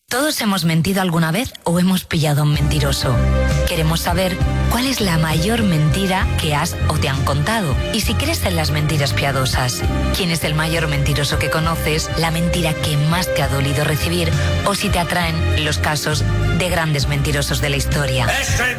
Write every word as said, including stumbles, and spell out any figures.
Todos hemos mentido alguna vez o hemos pillado a un mentiroso. Queremos saber cuál es la mayor mentira que has o te han contado. Y si crees en las mentiras piadosas, quién es el mayor mentiroso que conoces, la mentira que más te ha dolido recibir o si te atraen los casos de grandes mentirosos de la historia.